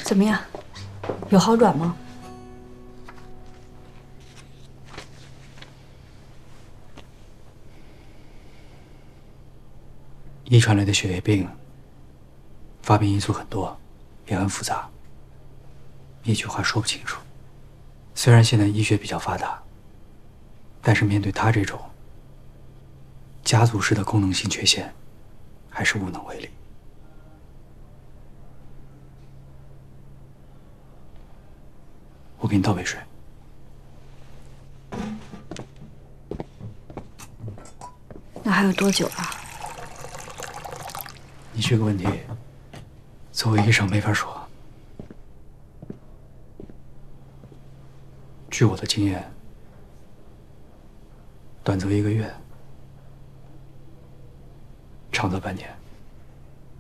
怎么样？有好转吗？ 遗传类的血液病，发病因素很多，也很复杂，一句话说不清楚。虽然现在医学比较发达，但是面对他这种家族式的功能性缺陷，还是无能为力。我给你倒杯水。 那还有多久啊？ 你这个问题，作为医生没法说。据我的经验，短则1个月，长则半年。